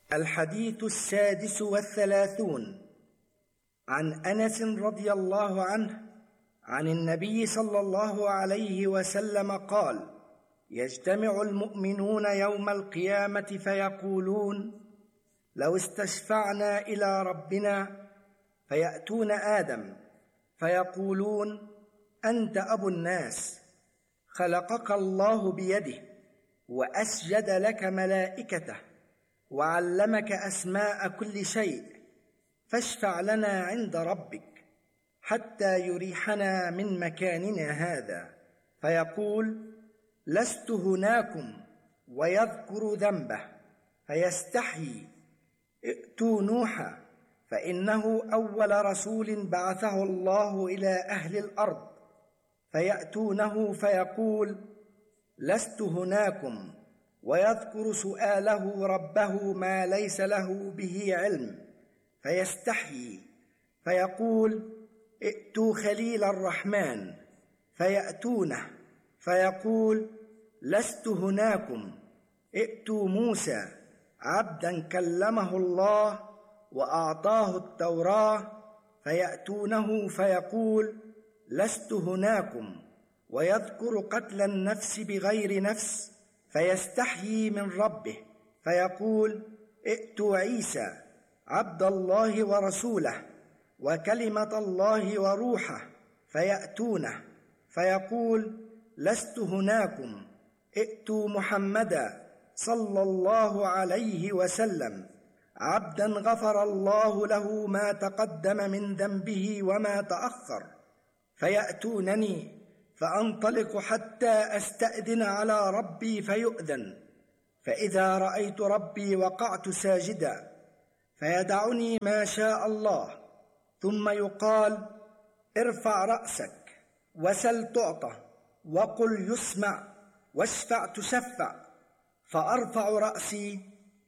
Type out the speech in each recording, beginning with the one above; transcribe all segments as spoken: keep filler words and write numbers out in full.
الحديث السادس والثلاثون عن أنس رضي الله عنه عن النبي صلى الله عليه وسلم قال: يجتمع المؤمنون يوم القيامة فيقولون: لو استشفعنا إلى ربنا، فيأتون آدم فيقولون: أنت أبو الناس، خلقك الله بيده، وأسجد لك ملائكته، وعلمك أسماء كل شيء، فاشفع لنا عند ربك حتى يريحنا من مكاننا هذا. فيقول: لست هناكم، ويذكر ذنبه، فيستحيي: ائتوا نوحا، فإنه أول رسول بعثه الله إلى أهل الأرض. فيأتونه فيقول: لست هناكم، ويذكر سؤاله ربه ما ليس له به علم، فيستحيي فيقول: ائتوا خليل الرحمن، فيأتونه فيقول: لست هناكم، ائتوا موسى، عبدا كلمه الله وأعطاه التوراة، فيأتونه فيقول: لست هناكم، ويذكر قتل النفس بغير نفس، فيستحيي من ربه فيقول: ائتوا عيسى، عبد الله ورسوله، وكلمة الله وروحه، فيأتونه فيقول: لست هناكم، ائتوا محمدا صلى الله عليه وسلم، عبدا غفر الله له ما تقدم من ذنبه وما تأخر. فيأتونني فأنطلق حتى أستأذن على ربي فيؤذن، فإذا رأيت ربي وقعت ساجدا، فيدعني ما شاء الله، ثم يقال: ارفع رأسك، وسل تعطى، وقل يسمع، واشفع تشفع. فأرفع رأسي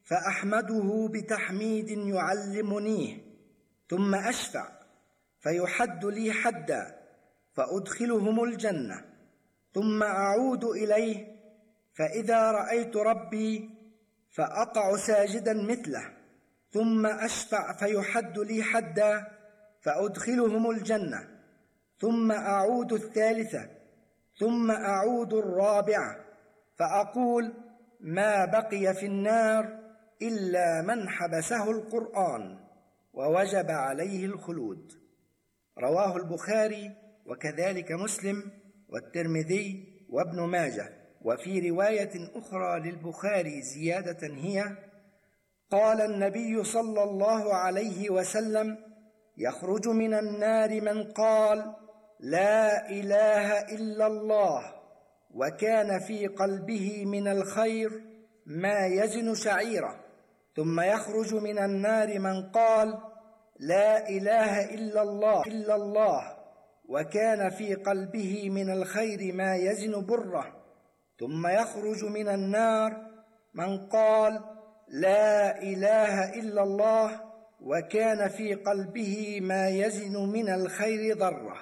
فأحمده بتحميد يعلمنيه، ثم أشفع فيحد لي حدا، فأدخلهم الجنة، ثم أعود إليه، فإذا رأيت ربي فأقع ساجدا مثله، ثم أشفع فيحد لي حدا، فأدخلهم الجنة، ثم أعود الثالثة، ثم أعود الرابعة، فأقول: ما بقي في النار إلا من حبسه القرآن ووجب عليه الخلود. رواه البخاري، وكذلك مسلم والترمذي وابن ماجه. وفي رواية أخرى للبخاري زيادة هي: قال النبي صلى الله عليه وسلم: يخرج من النار من قال: لا إله إلا الله، وكان في قلبه من الخير ما يزن شعيرة. ثم يخرج من النار من قال: لا إله إلا الله إلا الله، وكان في قلبه من الخير ما يزن بره. ثم يخرج من النار من قال: لا إله إلا الله، وكان في قلبه ما يزن من الخير ذرة.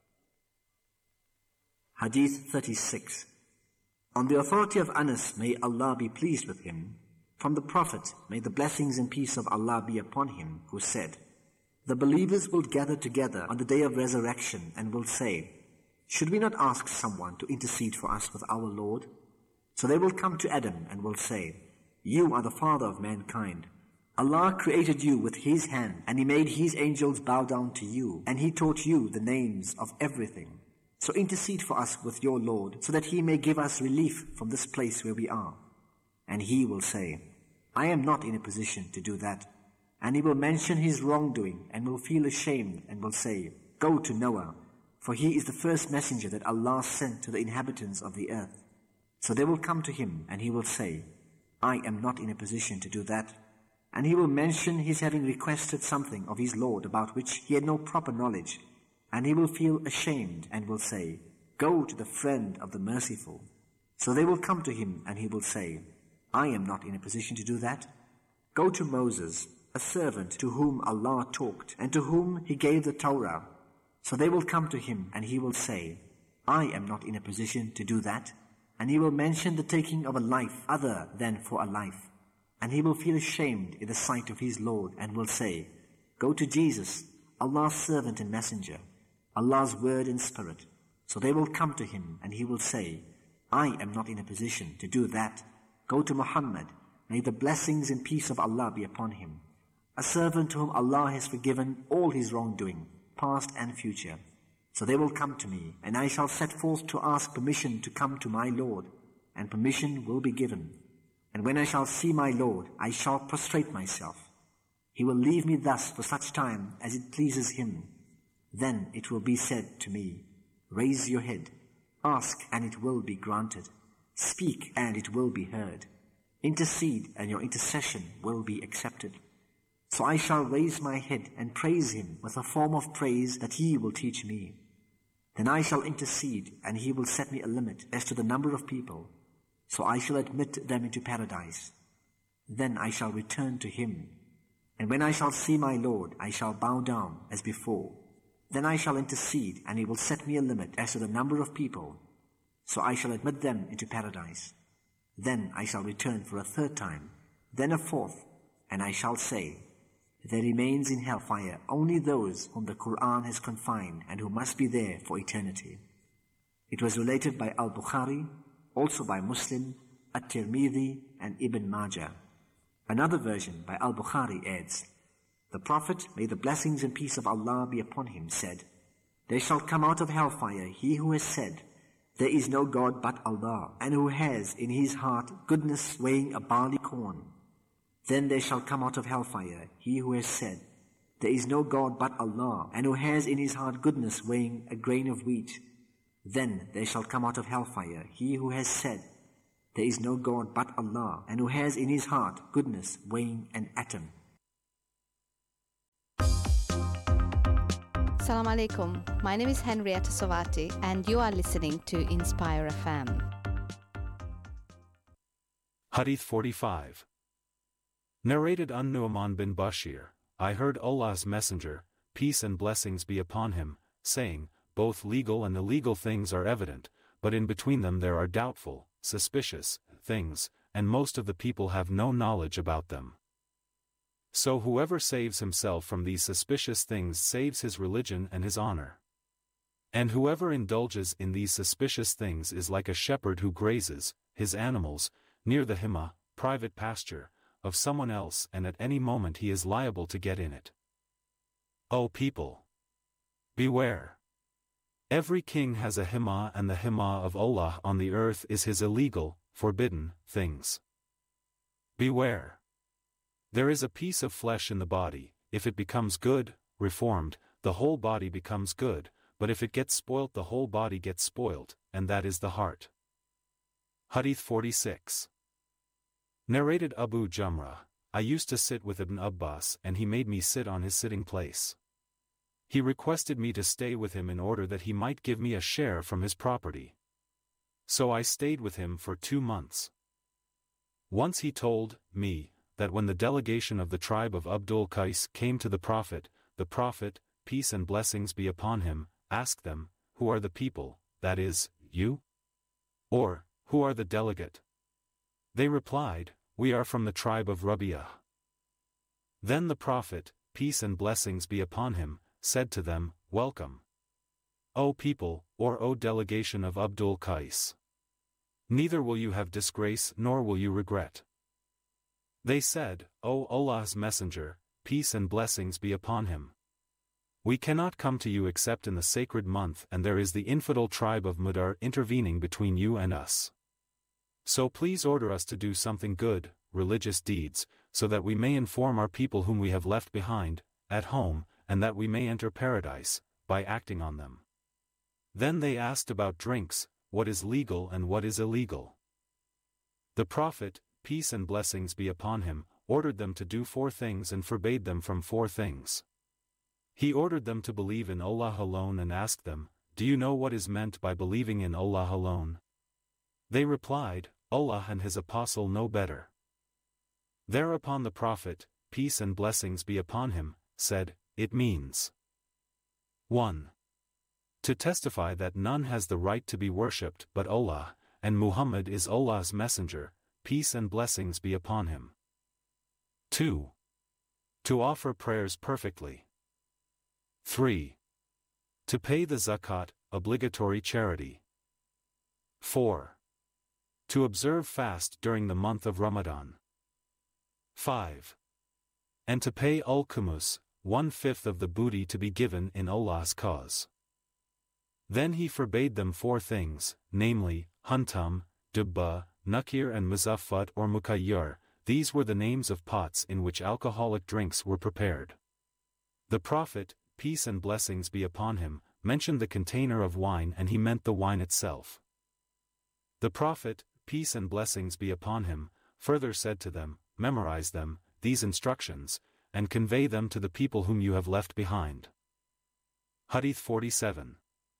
Hadith thirty-six. On the authority of Anas, may Allah be pleased with him, from the Prophet, may the blessings and peace of Allah be upon him, who said, the believers will gather together on the day of resurrection and will say, should we not ask someone to intercede for us with our Lord? So they will come to Adam and will say, you are the father of mankind. Allah created you with His hand, and He made His angels bow down to you, and He taught you the names of everything. So intercede for us with your Lord, so that He may give us relief from this place where we are. And He will say, I am not in a position to do that. And He will mention His wrongdoing, and will feel ashamed, and will say, go to Noah, for he is the first messenger that Allah sent to the inhabitants of the earth. So they will come to him, and he will say, I am not in a position to do that. And he will mention his having requested something of his Lord about which he had no proper knowledge. And he will feel ashamed and will say, go to the friend of the merciful. So they will come to him and he will say, I am not in a position to do that. Go to Moses, a servant to whom Allah talked and to whom he gave the Torah. So they will come to him and he will say, I am not in a position to do that. And he will mention the taking of a life other than for a life. and he will feel ashamed in the sight of his Lord and will say, "Go to Jesus, Allah's servant and messenger, Allah's word and spirit." So they will come to him and he will say, "I am not in a position to do that. Go to Muhammad, may the blessings and peace of Allah be upon him, a servant to whom Allah has forgiven all his wrongdoing, past and future." So they will come to me, and I shall set forth to ask permission to come to my Lord, and permission will be given. And when I shall see my Lord, I shall prostrate myself. He will leave me thus for such time as it pleases him. Then it will be said to me, "Raise your head, ask and it will be granted, speak and it will be heard, intercede and your intercession will be accepted." So I shall raise my head and praise him with a form of praise that he will teach me. Then I shall intercede, and he will set me a limit as to the number of people, so I shall admit them into paradise. Then I shall return to him. And when I shall see my Lord, I shall bow down as before. Then I shall intercede, and he will set me a limit as to the number of people, so I shall admit them into paradise. Then I shall return for a third time, then a fourth, and I shall say, "There remains in hellfire only those whom the Qur'an has confined and who must be there for eternity." It was related by Al-Bukhari, also by Muslim, At-Tirmidhi, and Ibn Majah. Another version by Al-Bukhari adds, "The Prophet, may the blessings and peace of Allah be upon him, said, there shall come out of hellfire he who has said, there is no God but Allah, and who has in his heart goodness weighing a barley corn. Then there shall come out of hellfire he who has said, there is no God but Allah, and who has in his heart goodness weighing a grain of wheat. Then there shall come out of hellfire he who has said, there is no God but Allah, and who has in his heart goodness weighing an atom." Assalamu alaikum. My name is Henrietta Sovati, and you are listening to Inspire F M. Hadith forty-five. Narrated an Nu'man bin Bashir, I heard Allah's Messenger, peace and blessings be upon him, saying, both legal and illegal things are evident, but in between them there are doubtful, suspicious, things, and most of the people have no knowledge about them. So whoever saves himself from these suspicious things saves his religion and his honor. And whoever indulges in these suspicious things is like a shepherd who grazes his animals near the hima, private pasture, of someone else, and at any moment he is liable to get in it. O people! Beware! Every king has a hima, and the hima of Allah on the earth is his illegal, forbidden, things. Beware! There is a piece of flesh in the body, if it becomes good, reformed, the whole body becomes good, but if it gets spoilt the whole body gets spoilt, and that is the heart. Hadith forty-six. Narrated Abu Jamrah, I used to sit with Ibn Abbas and he made me sit on his sitting place. He requested me to stay with him in order that he might give me a share from his property. So I stayed with him for two months. Once he told me that when the delegation of the tribe of Abdul Qais came to the Prophet, the Prophet, peace and blessings be upon him, asked them, "Who are the people, that is, you? Or, who are the delegate?" They replied, "We are from the tribe of Rabi'ah." Then the Prophet, peace and blessings be upon him, said to them, "Welcome, O people, or O delegation of Abdul Qais. Neither will you have disgrace nor will you regret." They said, "O Allah's Messenger, peace and blessings be upon him. We cannot come to you except in the sacred month, and there is the infidel tribe of Mudar intervening between you and us. So please order us to do something good, religious deeds, so that we may inform our people whom we have left behind, at home, and that we may enter paradise, by acting on them." Then they asked about drinks, what is legal and what is illegal. The Prophet, peace and blessings be upon him, ordered them to do four things and forbade them from four things. He ordered them to believe in Allah alone and asked them, "Do you know what is meant by believing in Allah alone?" They replied, "Allah and His Apostle know better." Thereupon the Prophet, peace and blessings be upon him, said, "It means one. To testify that none has the right to be worshipped but Allah, and Muhammad is Allah's messenger, peace and blessings be upon him. two. To offer prayers perfectly. three. To pay the zakat, obligatory charity. four. To observe fast during the month of Ramadan. five. And to pay al-Khumus, one-fifth of the booty to be given in Allah's cause. Then he forbade them four things, namely, Huntam, Dubba, Nakir and Muzaffat or Mukayyar. These were the names of pots in which alcoholic drinks were prepared. The Prophet, peace and blessings be upon him, mentioned the container of wine and he meant the wine itself. The Prophet, peace and blessings be upon him, further said to them, memorize them, these instructions, and convey them to the people whom you have left behind. Hadith forty-seven.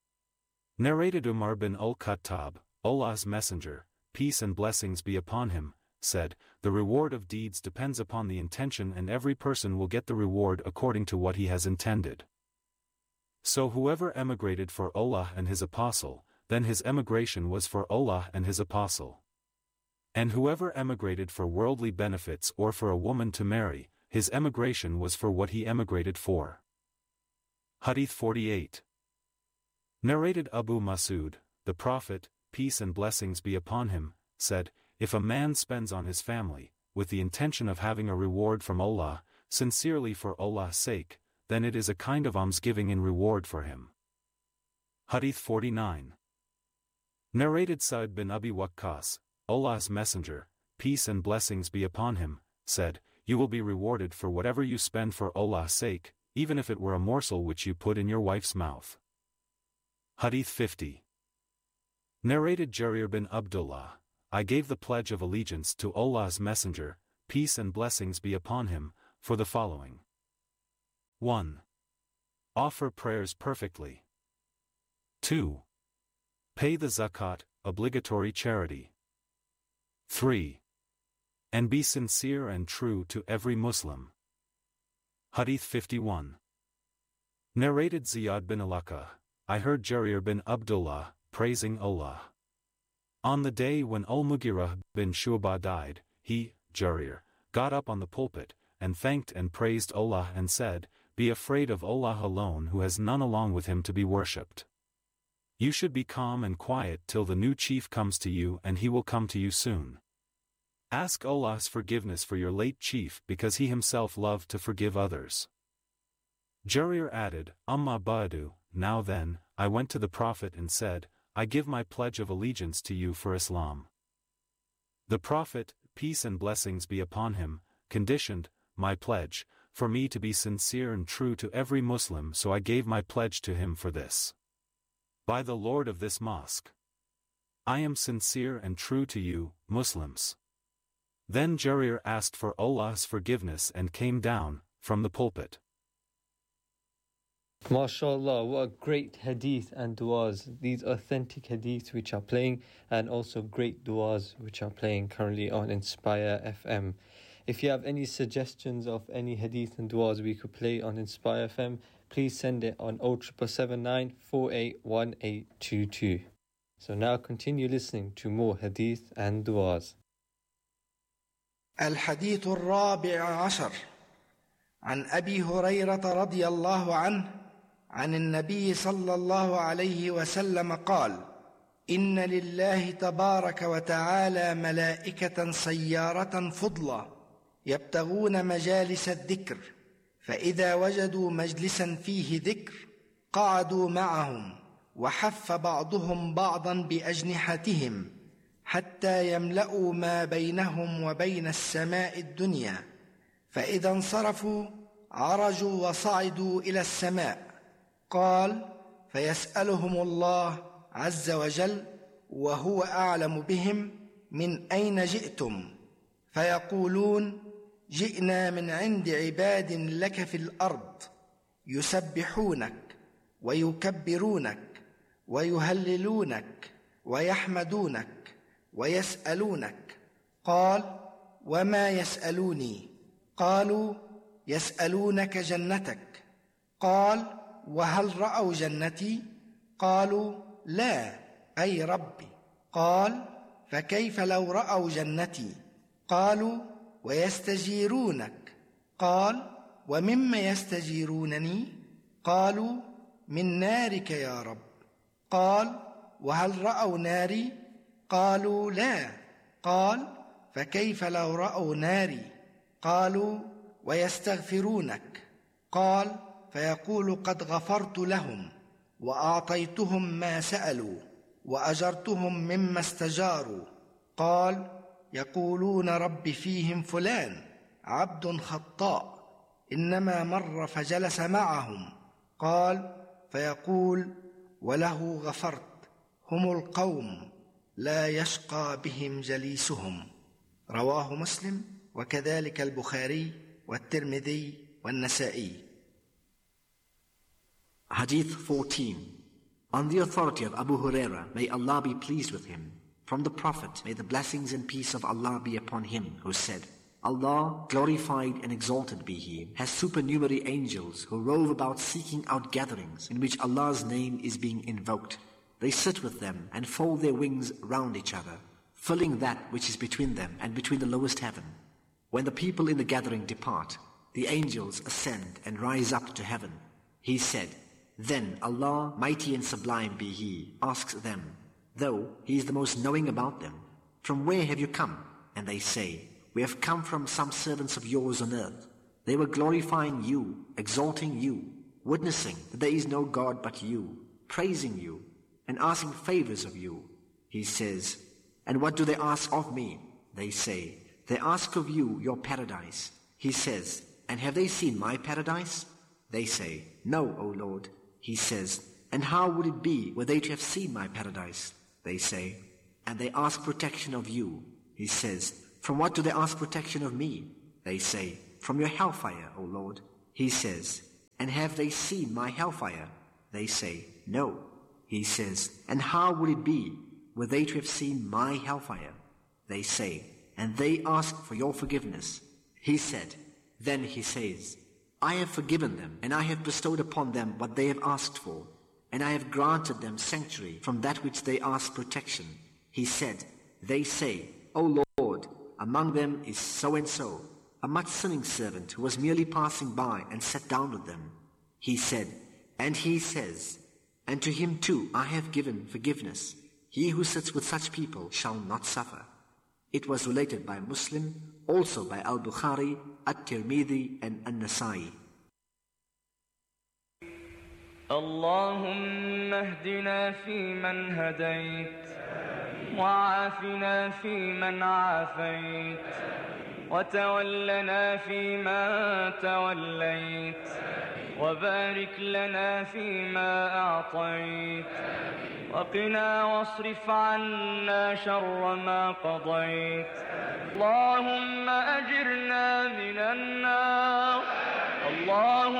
Narrated Umar bin al-Khattab, Allah's Messenger, peace and blessings be upon him, said, the reward of deeds depends upon the intention and every person will get the reward according to what he has intended. So whoever emigrated for Allah and his apostle, then his emigration was for Allah and his apostle. And whoever emigrated for worldly benefits or for a woman to marry, his emigration was for what he emigrated for. Hadith forty-eight. Narrated Abu Masud, the Prophet, peace and blessings be upon him, said, if a man spends on his family, with the intention of having a reward from Allah, sincerely for Allah's sake, then it is a kind of almsgiving in reward for him. Hadith forty-nine. Narrated Sa'd bin Abi Waqqas, Allah's Messenger, peace and blessings be upon him, said, you will be rewarded for whatever you spend for Allah's sake, even if it were a morsel which you put in your wife's mouth. Hadith fifty. Narrated Jarir bin Abdullah, I gave the pledge of allegiance to Allah's Messenger, peace and blessings be upon him, for the following. one. Offer prayers perfectly. two. Pay the zakat, obligatory charity. three. And be sincere and true to every Muslim. Hadith fifty-one. Narrated Ziyad bin Alaka, I heard Jarir bin Abdullah, praising Allah. On the day when Al-Mughirah bin Shu'bah died, he, Jarir, got up on the pulpit, and thanked and praised Allah and said, be afraid of Allah alone who has none along with him to be worshipped. You should be calm and quiet till the new chief comes to you and he will come to you soon. Ask Allah's forgiveness for your late chief because he himself loved to forgive others. Jarir added, Amma ba'du, now then, I went to the Prophet and said, I give my pledge of allegiance to you for Islam. The Prophet, peace and blessings be upon him, conditioned, my pledge, for me to be sincere and true to every Muslim, so I gave my pledge to him for this. By the Lord of this mosque, I am sincere and true to you, Muslims. Then Jarir asked for Allah's forgiveness and came down from the pulpit. MashaAllah, what a great hadith and du'as. These authentic hadiths which are playing, and also great du'as which are playing currently on Inspire F M. If you have any suggestions of any hadith and du'as we could play on Inspire F M, please send it on oh seven seven nine, four eight one eight two two. So now continue listening to more hadith and du'as. الحديث الرابع عشر عن أبي هريرة رضي الله عنه عن النبي صلى الله عليه وسلم قال: إن لله تبارك وتعالى ملائكة سيارة فضلى يبتغون مجالس الذكر، فإذا وجدوا مجلسا فيه ذكر قعدوا معهم، وحف بعضهم بعضا بأجنحتهم حتى يملأوا ما بينهم وبين السماء الدنيا، فإذا انصرفوا عرجوا وصعدوا إلى السماء. قال: فيسألهم الله عز وجل وهو أعلم بهم: من أين جئتم؟ فيقولون: جئنا من عند عباد لك في الأرض يسبحونك ويكبرونك ويهللونك ويحمدونك ويسألونك. قال: وما يسألوني؟ قالوا: يسألونك جنتك. قال: وهل رأوا جنتي؟ قالوا: لا، أي ربي. قال: فكيف لو رأوا جنتي؟ قالوا: ويستجيرونك قال ومما يستجيرونني؟ قالوا من نارك يا رب. قال وهل رأوا ناري؟ قالوا لا. قال فكيف لو رأوا ناري؟ قالوا ويستغفرونك. قال فيقول قد غفرت لهم وأعطيتهم ما سألوا وأجرتهم مما استجاروا. قال يقولون رب فيهم فلان عبد خطاء إنما مر فجلس معهم. قال فيقول وله غفرت هم القوم لا يشقى بهم جليسهم. رواه مسلم وكذلك البخاري والترمذي والنسائي. Hadith fourteen. On the authority of Abu Huraira, may Allah be pleased with him, from the Prophet, may the blessings and peace of Allah be upon him, who said, Allah, glorified and exalted be He, has supernumerary angels who rove about seeking out gatherings in which Allah's name is being invoked. They sit with them and fold their wings round each other, filling that which is between them and between the lowest heaven. When the people in the gathering depart, the angels ascend and rise up to heaven. He said, then Allah, mighty and sublime be He, asks them, though He is the most knowing about them, from where have you come? And they say, we have come from some servants of yours on earth. They were glorifying you, exalting you, witnessing that there is no God but you, praising you, and asking favors of you. He says, and what do they ask of me? They say, they ask of you your paradise. He says, and have they seen my paradise? They say, no, O Lord. He says, and how would it be were they to have seen my paradise? They say, and they ask protection of you. He says, from what do they ask protection of me? They say, from your hellfire, O Lord. He says, and have they seen my hellfire? They say, no. He says, and how would it be were they to have seen my hellfire? They say, and they ask for your forgiveness. He said, then he says, I have forgiven them, and I have bestowed upon them what they have asked for, and I have granted them sanctuary from that which they ask protection. He said, they say, O Lord, among them is so-and-so, a much sinning servant who was merely passing by and sat down with them. He said, and he says, and to him too I have given forgiveness. He who sits with such people shall not suffer. It was related by Muslim, also by Al-Bukhari, At-Tirmidhi and An-Nasai. اللهم اهدنا فيمن هديت وعافنا فيمن عافيت وتولنا فيما توليت وبارك لنا فيما أعطيت وقنا واصرف عنا شر ما قضيت اللهم